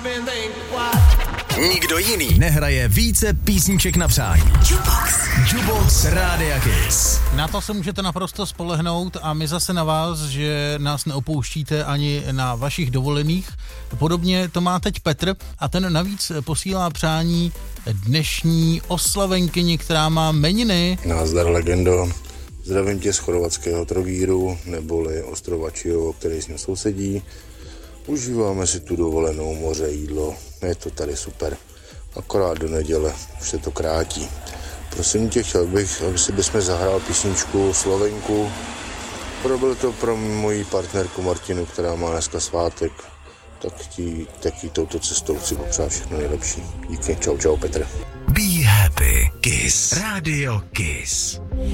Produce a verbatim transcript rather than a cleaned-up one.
Nikdo jiný nehraje více písniček na přání. Jukebox. Jukebox Rádia Kiss. Na to se můžete naprosto spolehnout a my zase na vás, že nás neopouštíte ani na vašich dovolených. Podobně to má teď Petr a ten navíc posílá přání dnešní oslavenkyni, která má jmeniny. Názdar, legendo. Zdravím tě z chorvatského Trovíru, neboli ostrova Čiovo, který s ním sousedí. Užíváme si tu dovolenou, moře, jídlo, je to tady super. Akorát do neděle, už se to krátí. Prosím tě, chtěl bych, aby si bychom zahrál písničku Slovenku. Probil to pro moji partnerku Martinu, která má dneska svátek. Tak ti taky touto cestou chci popřát všechno nejlepší. Díky, čau, čau Petr. Be happy, Kiss. Radio Kiss.